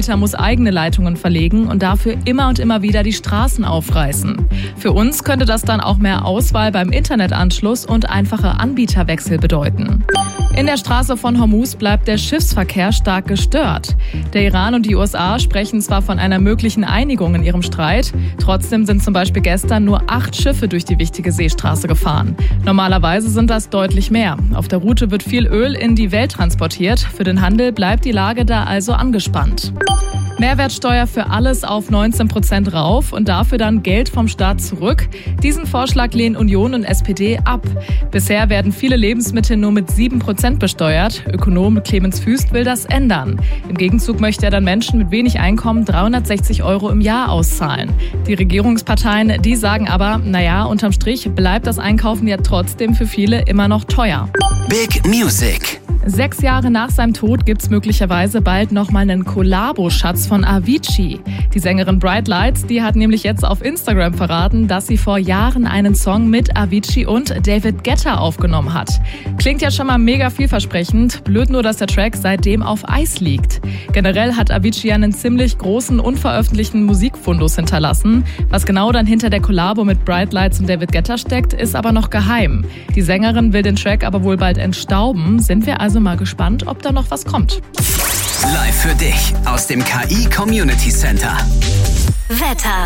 Anbieter muss eigene Leitungen verlegen und dafür immer und immer wieder die Straßen aufreißen. Für uns könnte das dann auch mehr Auswahl beim Internetanschluss und einfache Anbieterwechsel bedeuten. In der Straße von Hormuz bleibt der Schiffsverkehr stark gestört. Der Iran und die USA sprechen zwar von einer möglichen Einigung in ihrem Streit, trotzdem sind zum Beispiel gestern nur 8 Schiffe durch die wichtige Seestraße gefahren. Normalerweise sind das deutlich mehr. Auf der Route wird viel Öl in die Welt transportiert. Für den Handel bleibt die Lage da also angespannt. Mehrwertsteuer für alles auf 19% rauf und dafür dann Geld vom Staat zurück. Diesen Vorschlag lehnen Union und SPD ab. Bisher werden viele Lebensmittel nur mit 7% besteuert. Ökonom Clemens Füst will das ändern. Im Gegenzug möchte er dann Menschen mit wenig Einkommen 360 € im Jahr auszahlen. Die Regierungsparteien, die sagen aber, unterm Strich bleibt das Einkaufen ja trotzdem für viele immer noch teuer. Big Music. 6 Jahre nach seinem Tod gibt's möglicherweise bald nochmal einen Kollabo-Schatz von Avicii. Die Sängerin Bright Lights, die hat nämlich jetzt auf Instagram verraten, dass sie vor Jahren einen Song mit Avicii und David Guetta aufgenommen hat. Klingt ja schon mal mega vielversprechend, blöd nur, dass der Track seitdem auf Eis liegt. Generell hat Avicii einen ziemlich großen, unveröffentlichten Musikfundus hinterlassen. Was genau dann hinter der Kollabo mit Bright Lights und David Guetta steckt, ist aber noch geheim. Die Sängerin will den Track aber wohl bald entstauben. Sind wir also mal gespannt, ob da noch was kommt. Live für dich aus dem KI Community Center. Wetter.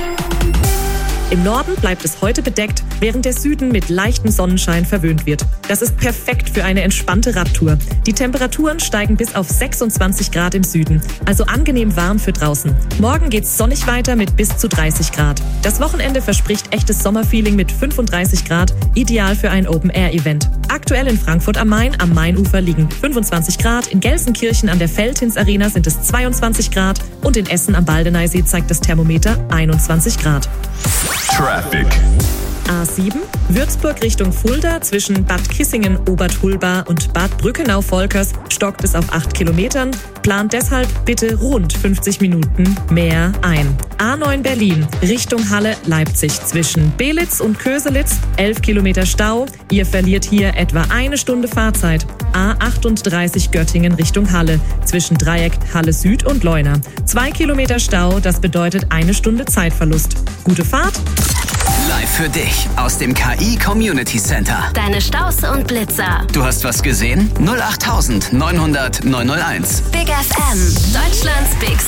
Im Norden bleibt es heute bedeckt, während der Süden mit leichtem Sonnenschein verwöhnt wird. Das ist perfekt für eine entspannte Radtour. Die Temperaturen steigen bis auf 26 Grad im Süden, also angenehm warm für draußen. Morgen geht's sonnig weiter mit bis zu 30 Grad. Das Wochenende verspricht echtes Sommerfeeling mit 35 Grad, ideal für ein Open-Air-Event. Aktuell in Frankfurt am Main, am Mainufer liegen 25 Grad, in Gelsenkirchen an der Veltins Arena sind es 22 Grad und in Essen am Baldeneysee zeigt das Thermometer 21 Grad. Traffic. A7, Würzburg Richtung Fulda, zwischen Bad Kissingen, Obertulba und Bad Brückenau-Volkers stockt es auf 8 Kilometern. Plant deshalb bitte rund 50 Minuten mehr ein. A9 Berlin, Richtung Halle, Leipzig, zwischen Belitz und Köselitz, 11 Kilometer Stau. Ihr verliert hier etwa 1 Stunde Fahrzeit. A38 Göttingen Richtung Halle, zwischen Dreieck Halle Süd und Leuna. 2 Kilometer Stau, das bedeutet 1 Stunde Zeitverlust. Gute Fahrt! Live für dich aus dem KI Community Center. Deine Staus und Blitzer. Du hast was gesehen? 08900 901. Big FM. Deutschlands Big